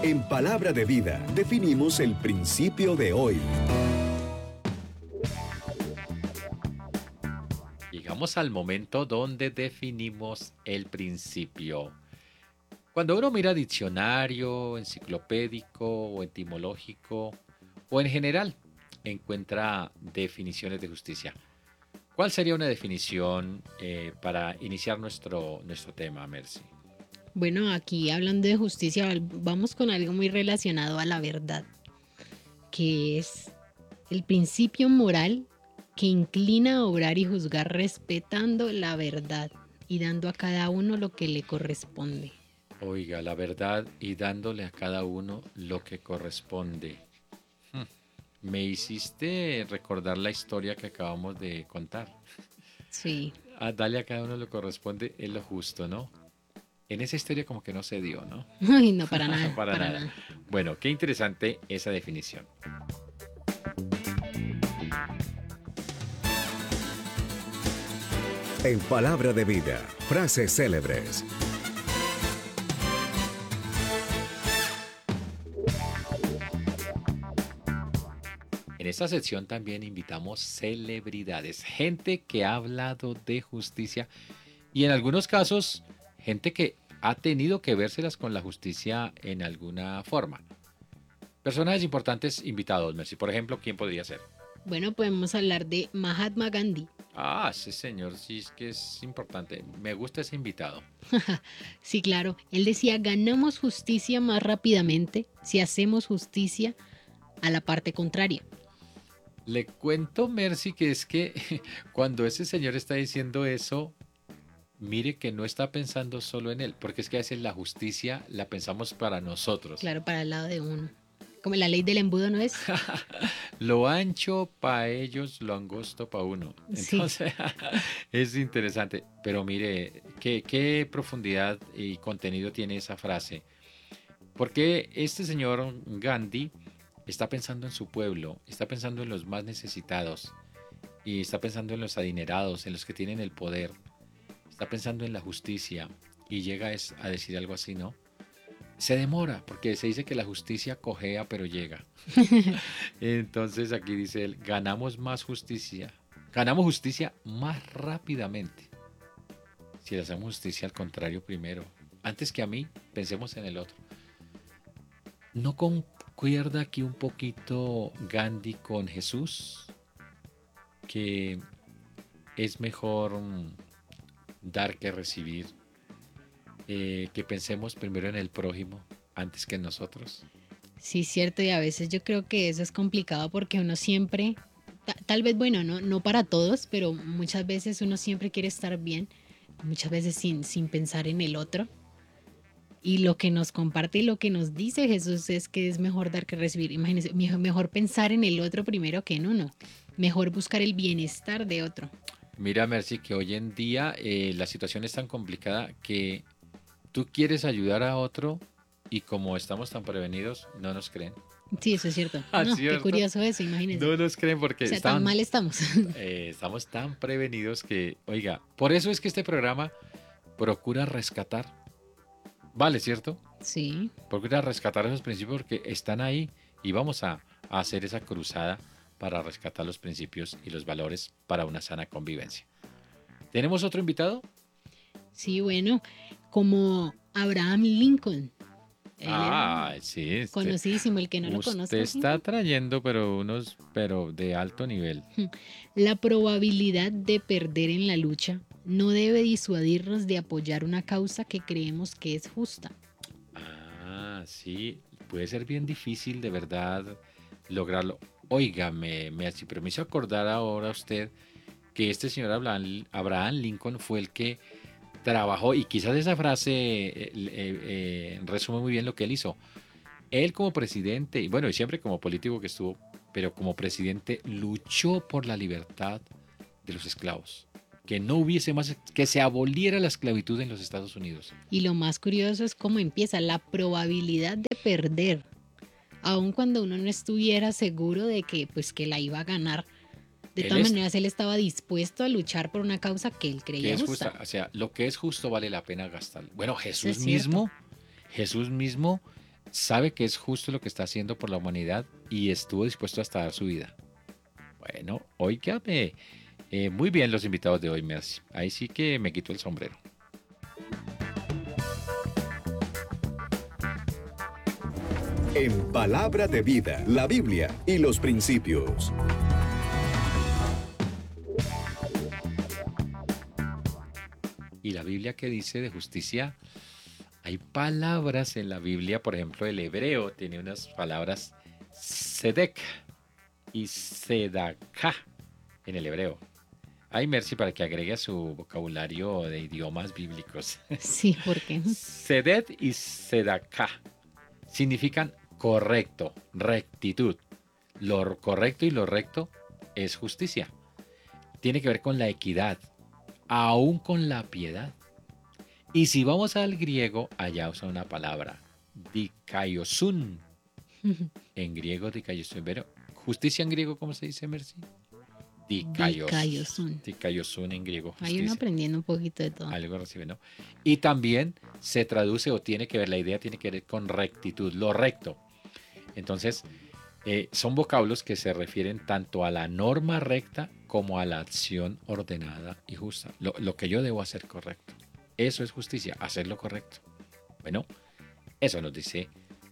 En Palabra de Vida definimos el principio de hoy. Llegamos al momento donde definimos el principio. Cuando uno mira diccionario, enciclopédico o etimológico, o en general, encuentra definiciones de justicia. ¿Cuál sería una definición para iniciar nuestro tema, Mercy? Bueno, aquí hablando de justicia, vamos con algo muy relacionado a la verdad, que es el principio moral que inclina a obrar y juzgar respetando la verdad y dando a cada uno lo que le corresponde. Oiga, la verdad y dándole a cada uno lo que corresponde. Me hiciste recordar la historia que acabamos de contar. Sí. Darle a cada uno lo que corresponde es lo justo, ¿no? En esa historia como que no se dio, ¿no? Ay, no, para nada. Para nada. Bueno, qué interesante esa definición. En Palabra de Vida, frases célebres. En esta sección también invitamos celebridades, gente que ha hablado de justicia y en algunos casos gente que ha tenido que vérselas con la justicia en alguna forma. Personajes importantes invitados, Mercy. Por ejemplo, ¿quién podría ser? Bueno, podemos hablar de Mahatma Gandhi. Ah, ese señor sí es que es importante. Me gusta ese invitado. Sí, claro. Él decía, ganamos justicia más rápidamente si hacemos justicia a la parte contraria. Le cuento, Mercy, que es que cuando ese señor está diciendo eso, mire que no está pensando solo en él, porque es que a veces la justicia la pensamos para nosotros. Claro, para el lado de uno. Como la ley del embudo, ¿no es? Lo ancho para ellos, lo angosto para uno. Entonces, sí. Es interesante. Pero mire, qué profundidad y contenido tiene esa frase. Porque este señor Gandhi está pensando en su pueblo, está pensando en los más necesitados y está pensando en los adinerados, en los que tienen el poder, está pensando en la justicia y llega a decir algo así, ¿no? Se demora, porque se dice que la justicia cojea, pero llega. Entonces aquí dice él, ganamos justicia más rápidamente. Si le hacemos justicia al contrario primero, antes que a mí, pensemos en el otro. ¿No concuerda aquí un poquito Gandhi con Jesús? Que es mejor dar que recibir. Que pensemos primero en el prójimo antes que en nosotros. Sí, cierto, y a veces yo creo que eso es complicado porque uno siempre, tal vez, bueno, no para todos, pero muchas veces uno siempre quiere estar bien, muchas veces sin pensar en el otro. Y lo que nos comparte y lo que nos dice Jesús es que es mejor dar que recibir. Imagínense, mejor pensar en el otro primero que en uno, mejor buscar el bienestar de otro. Mira, Mercy, que hoy en día la situación es tan complicada que tú quieres ayudar a otro y como estamos tan prevenidos, no nos creen. Sí, eso es cierto. No, qué curioso eso, imagínense. No nos creen porque tan mal estamos. Estamos tan prevenidos que, oiga, por eso es que este programa procura rescatar. Vale, ¿cierto? Sí. Procura rescatar esos principios porque están ahí y vamos a hacer esa cruzada para rescatar los principios y los valores para una sana convivencia. ¿Tenemos otro invitado? Sí, bueno, como Abraham Lincoln. Sí. Conocidísimo, el que no lo conozca. Usted está trayendo, pero de alto nivel. La probabilidad de perder en la lucha no debe disuadirnos de apoyar una causa que creemos que es justa. Sí, puede ser bien difícil de verdad lograrlo. Oiga, me hizo acordar ahora usted que este señor Abraham Lincoln fue el que trabajó, y quizás esa frase resume muy bien lo que él hizo. Él como presidente, y bueno, y siempre como político que estuvo, pero como presidente luchó por la libertad de los esclavos. Que no hubiese más, que se aboliera la esclavitud en los Estados Unidos. Y lo más curioso es cómo empieza la probabilidad de perder, aun cuando uno no estuviera seguro de que, pues, que la iba a ganar. De todas maneras, él estaba dispuesto a luchar por una causa que él creía justa. O sea, lo que es justo vale la pena gastar. Bueno, Jesús mismo sabe que es justo lo que está haciendo por la humanidad y estuvo dispuesto hasta dar su vida. Bueno, hoy quédame muy bien los invitados de hoy, Mercy. Ahí sí que me quito el sombrero. En Palabra de Vida, la Biblia y los principios. ¿Y la Biblia qué dice de justicia? Hay palabras en la Biblia, por ejemplo, el hebreo tiene unas palabras sedek y sedaká en el hebreo. Hay Mercy para que agregue a su vocabulario de idiomas bíblicos. Sí, porque Sedet y sedaká significan correcto, rectitud. Lo correcto y lo recto es justicia. Tiene que ver con la equidad, aún con la piedad. Y si vamos al griego, allá usa una palabra, dikaiosun. En griego, dikaiosun. Pero, ¿justicia en griego cómo se dice, Mercy? Dikaiosun. Dikaiosun en griego. Hay uno Justicia. aprendiendo un poquito de todo. Algo recibe, ¿no? Y también se traduce o tiene que ver, la idea tiene que ver con rectitud, lo recto. Entonces, son vocablos que se refieren tanto a la norma recta como a la acción ordenada y justa. Lo que yo debo hacer correcto. Eso es justicia, hacer lo correcto. Bueno, eso nos dice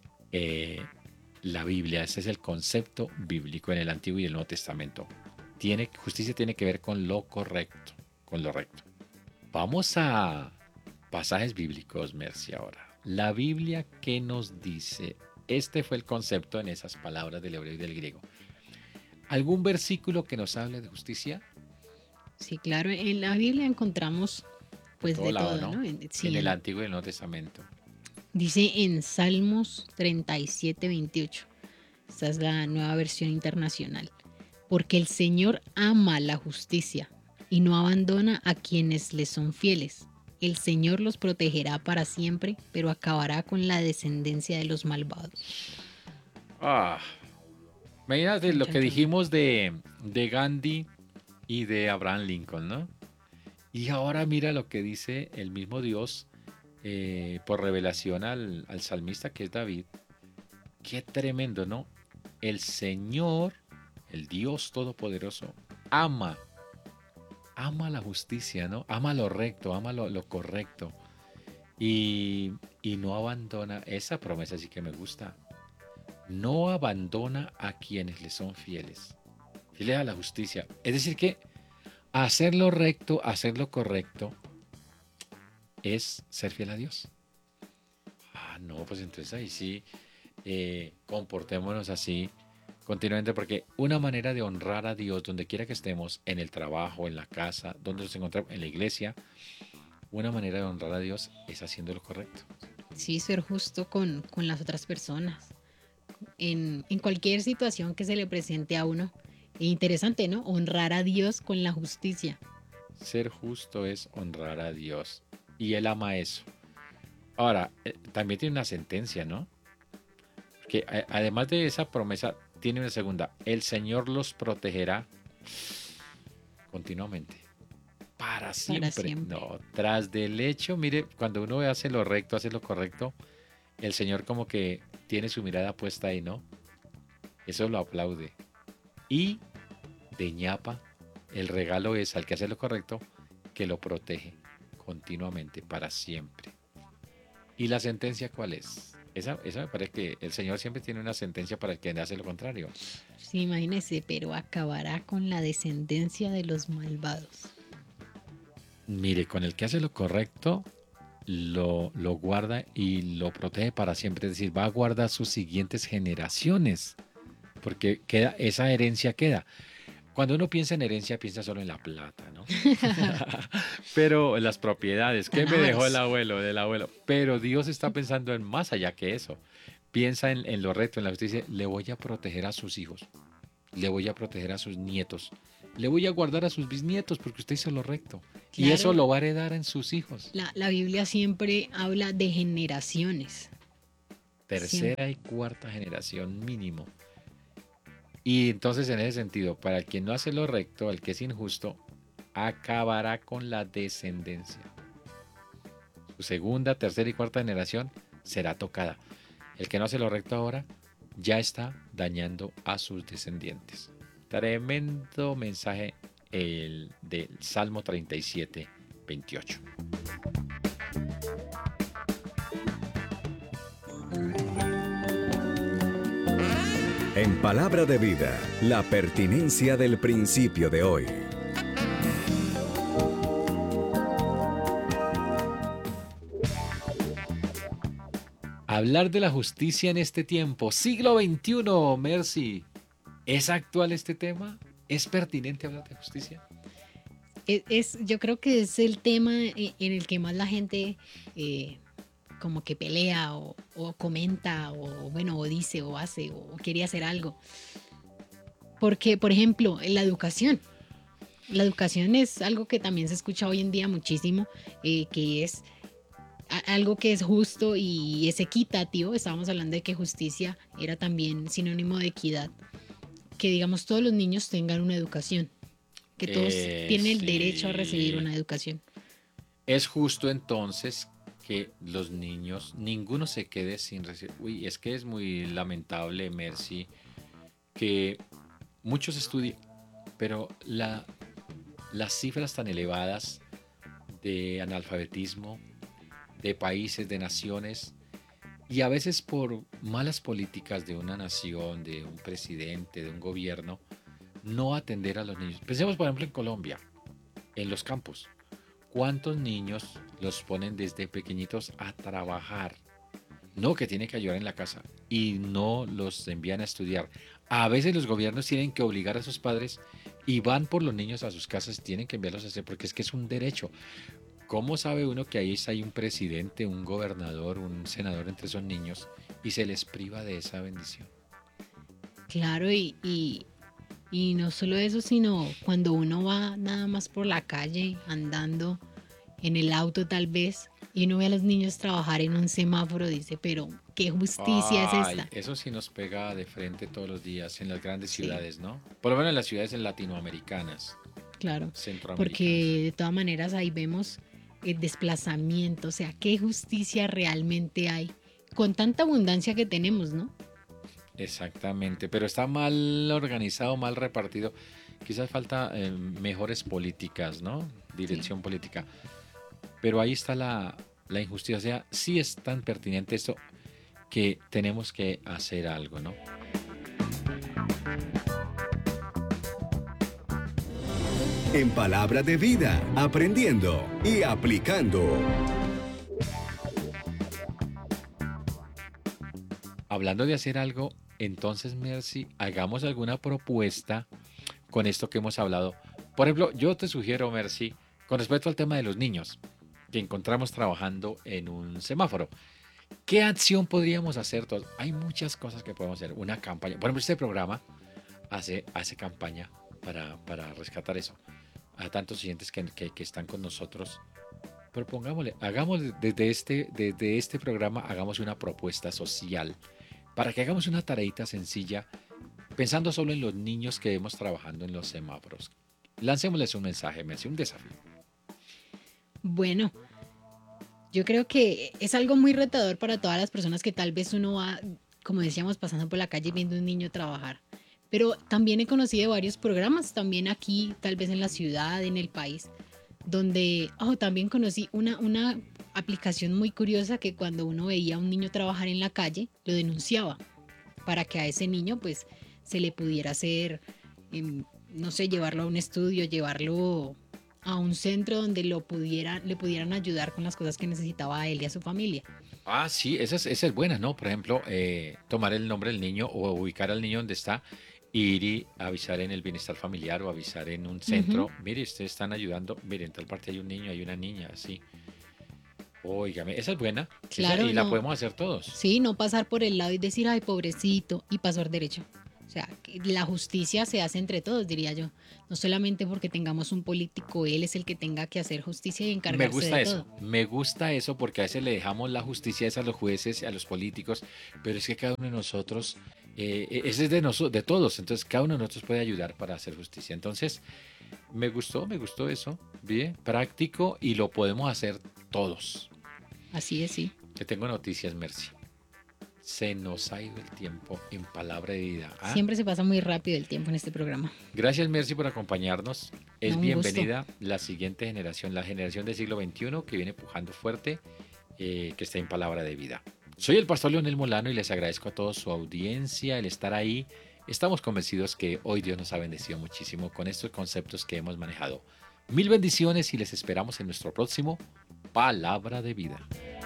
la Biblia. Ese es el concepto bíblico en el Antiguo y el Nuevo Testamento. Justicia tiene que ver con lo correcto, con lo recto. Vamos a pasajes bíblicos, Mercy, ahora. La Biblia, ¿qué nos dice? Este fue el concepto en esas palabras del hebreo y del griego. ¿Algún versículo que nos hable de justicia? Sí, claro, en la Biblia encontramos pues Todo de lado, todo, ¿no? ¿no? Sí, en el Antiguo y el Nuevo Testamento. Dice en Salmos 37:28. Esta es la nueva versión internacional. Porque el Señor ama la justicia y no abandona a quienes le son fieles. El Señor los protegerá para siempre, pero acabará con la descendencia de los malvados. Ah, imagínate lo Chan, que chan. dijimos de Gandhi y de Abraham Lincoln, ¿no? Y ahora mira lo que dice el mismo Dios por revelación al salmista que es David. Qué tremendo, ¿no? El Señor, el Dios Todopoderoso, ama la justicia, ¿no? Ama lo recto, ama lo correcto. Y no abandona, esa promesa sí que me gusta. No abandona a quienes le son fieles. Fieles a la justicia. Es decir que hacer lo recto, hacer lo correcto, es ser fiel a Dios. Ah, no, pues entonces ahí sí, comportémonos así continuamente, porque una manera de honrar a Dios donde quiera que estemos, en el trabajo, en la casa, donde nos encontramos, en la iglesia, una manera de honrar a Dios es haciendo lo correcto. Sí, ser justo con las otras personas. En cualquier situación que se le presente a uno. E interesante, ¿no? Honrar a Dios con la justicia. Ser justo es honrar a Dios. Y Él ama eso. Ahora, también tiene una sentencia, ¿no? Que además de esa promesa, tiene una segunda. El Señor los protegerá continuamente. Para siempre. siempre. No, tras del hecho, mire, cuando uno hace lo recto, hace lo correcto, el Señor como que tiene su mirada puesta ahí, ¿no? Eso lo aplaude. Y de ñapa, el regalo es al que hace lo correcto, que lo protege continuamente, para siempre. ¿Y la sentencia cuál es? Esa me parece que el Señor siempre tiene una sentencia para el que hace lo contrario. Sí, imagínese, pero acabará con la descendencia de los malvados. Mire, con el que hace lo correcto, lo guarda y lo protege para siempre. Es decir, va a guardar sus siguientes generaciones, porque esa herencia queda. Cuando uno piensa en herencia, piensa solo en la plata, ¿no? Pero en las propiedades, ¿qué me dejó el abuelo, del abuelo? Pero Dios está pensando en más allá que eso. Piensa en lo recto, en la justicia. Le voy a proteger a sus hijos, le voy a proteger a sus nietos, le voy a guardar a sus bisnietos porque usted hizo lo recto. Claro. Y eso lo va a heredar en sus hijos. La Biblia siempre habla de generaciones. Tercera y cuarta generación mínimo. Y entonces en ese sentido, para el que no hace lo recto, el que es injusto, acabará con la descendencia. Su segunda, tercera y cuarta generación será tocada. El que no hace lo recto ahora ya está dañando a sus descendientes. Tremendo mensaje el del Salmo 37, 28. En Palabra de Vida, la pertinencia del principio de hoy. Hablar de la justicia en este tiempo, siglo XXI, Mercy. ¿Es actual este tema? ¿Es pertinente hablar de justicia? Yo creo que es el tema en el que más la gente como que pelea o comenta o bueno, o dice o hace o quiere hacer algo. Porque, por ejemplo, en la educación. La educación es algo que también se escucha hoy en día muchísimo, que es algo que es justo y es equitativo. Estábamos hablando de que justicia era también sinónimo de equidad. Que digamos todos los niños tengan una educación, que todos tienen el derecho a recibir una educación. Es justo entonces que los niños, ninguno se quede sin recibir. Uy, es que es muy lamentable, Mercy, que muchos estudian, pero las cifras tan elevadas de analfabetismo, de países, de naciones, y a veces por malas políticas de una nación, de un presidente, de un gobierno, no atender a los niños. Pensemos, por ejemplo, en Colombia, en los campos. ¿Cuántos niños los ponen desde pequeñitos a trabajar? No, que tienen que ayudar en la casa y no los envían a estudiar. A veces los gobiernos tienen que obligar a sus padres y van por los niños a sus casas y tienen que enviarlos a hacer porque es que es un derecho. ¿Cómo sabe uno que ahí hay un presidente, un gobernador, un senador entre esos niños y se les priva de esa bendición? Claro, y no solo eso, sino cuando uno va nada más por la calle, andando en el auto tal vez, y uno ve a los niños trabajar en un semáforo, dice, pero ¿qué justicia es esta? Eso sí nos pega de frente todos los días en las grandes Sí. ciudades, ¿no? Por lo menos en las ciudades latinoamericanas, Claro, centroamericanas. porque de todas maneras ahí vemos el desplazamiento, o sea, ¿qué justicia realmente hay? Con tanta abundancia que tenemos, ¿no? Exactamente, pero está mal organizado, mal repartido. Quizás falta mejores políticas, ¿no? Dirección política. Pero ahí está la injusticia. O sea, sí es tan pertinente esto que tenemos que hacer algo, ¿no? En Palabra de Vida, aprendiendo y aplicando. Hablando de hacer algo, entonces, Mercy, hagamos alguna propuesta con esto que hemos hablado. Por ejemplo, yo te sugiero, Mercy, con respecto al tema de los niños que encontramos trabajando en un semáforo. ¿Qué acción podríamos hacer todos? Hay muchas cosas que podemos hacer. Una campaña. Por ejemplo, este programa hace campaña para rescatar eso. A tantos oyentes que están con nosotros. Propongámosle, hagamos desde este programa, hagamos una propuesta social para que hagamos una tareita sencilla pensando solo en los niños que vemos trabajando en los semáforos. Lancémosles un mensaje, Mercy, un desafío. Bueno, yo creo que es algo muy retador para todas las personas que tal vez uno va, como decíamos, pasando por la calle viendo un niño trabajar. Pero también he conocido varios programas, también aquí, tal vez en la ciudad, en el país, donde también conocí una aplicación muy curiosa que cuando uno veía a un niño trabajar en la calle, lo denunciaba para que a ese niño pues se le pudiera hacer, no sé, llevarlo a un estudio, llevarlo a un centro donde le pudieran ayudar con las cosas que necesitaba a él y a su familia. Ah, sí, esa es buena, ¿no? Por ejemplo, tomar el nombre del niño o ubicar al niño donde está, ir y avisar en el bienestar familiar o avisar en un centro. Mire, ustedes están ayudando. Mire, en tal parte hay un niño, hay una niña, así. Óigame, esa es buena. Claro, y la podemos hacer todos. Sí, no pasar por el lado y decir, ay, pobrecito, y pasar derecho. O sea, que la justicia se hace entre todos, diría yo. No solamente porque tengamos un político, él es el que tenga que hacer justicia y encargarse de todo. Me gusta eso porque a veces le dejamos la justicia a los jueces, a los políticos, pero es que cada uno de nosotros, ese es de todos, entonces cada uno de nosotros puede ayudar para hacer justicia. Entonces, me gustó eso, bien, práctico y lo podemos hacer todos. Así es, sí. Te tengo noticias, Mercy. Se nos ha ido el tiempo en Palabra de Vida. ¿Ah? Siempre se pasa muy rápido el tiempo en este programa. Gracias, Mercy, por acompañarnos. Es Un bienvenida la siguiente generación, la generación del siglo XXI que viene pujando fuerte, que está en Palabra de Vida. Soy el pastor Leonel Molano y les agradezco a todos su audiencia, el estar ahí. Estamos convencidos que hoy Dios nos ha bendecido muchísimo con estos conceptos que hemos manejado. Mil bendiciones y les esperamos en nuestro próximo Palabra de Vida.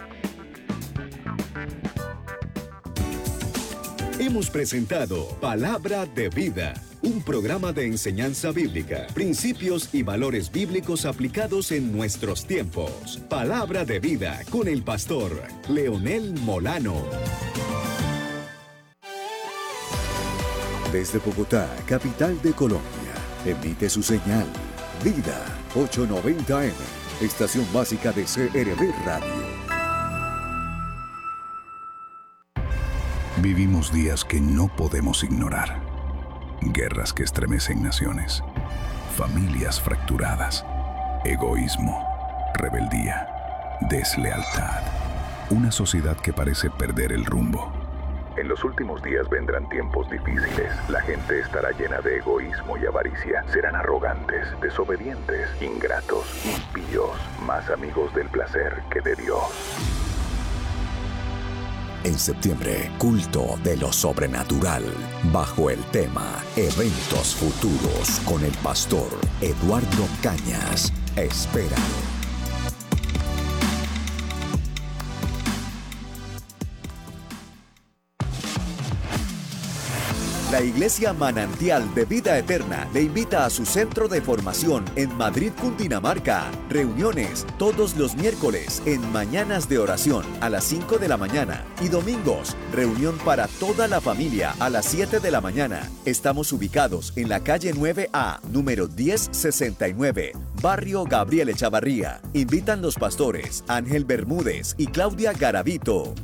Hemos presentado Palabra de Vida, un programa de enseñanza bíblica, principios y valores bíblicos aplicados en nuestros tiempos. Palabra de Vida con el pastor Leonel Molano. Desde Bogotá, capital de Colombia, emite su señal Vida 890M, estación básica de CRB Radio. Vivimos días que no podemos ignorar. Guerras que estremecen naciones. Familias fracturadas. Egoísmo. Rebeldía. Deslealtad. Una sociedad que parece perder el rumbo. En los últimos días vendrán tiempos difíciles. La gente estará llena de egoísmo y avaricia. Serán arrogantes, desobedientes, ingratos, impíos, más amigos del placer que de Dios. En septiembre, culto de lo sobrenatural, bajo el tema Eventos Futuros con el pastor Eduardo Cañas. Espera. La Iglesia Manantial de Vida Eterna le invita a su centro de formación en Madrid, Cundinamarca. Reuniones todos los miércoles en Mañanas de Oración a las 5 de la mañana y domingos, reunión para toda la familia a las 7 de la mañana. Estamos ubicados en la calle 9A, número 1069, barrio Gabriel Echavarría. Invitan los pastores Ángel Bermúdez y Claudia Garavito.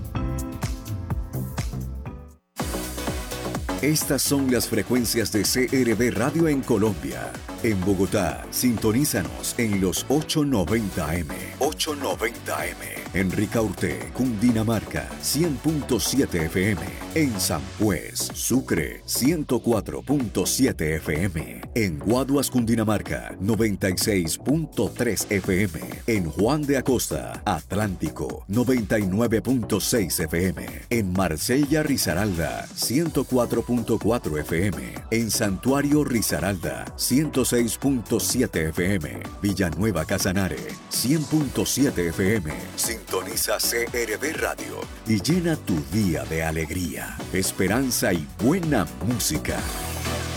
Estas son las frecuencias de CRB Radio en Colombia. En Bogotá, sintonízanos en los 890M. 890M. En Ricaurte, Cundinamarca, 100.7 FM. En San Juez, Sucre, 104.7 FM. En Guaduas, Cundinamarca, 96.3 FM. En Juan de Acosta, Atlántico, 99.6 FM. En Marsella, Risaralda, 104.4 FM. En Santuario, Risaralda, 106.7 FM. Villanueva, Casanare, 100.7 FM. Sintoniza CRB Radio y llena tu día de alegría, esperanza y buena música.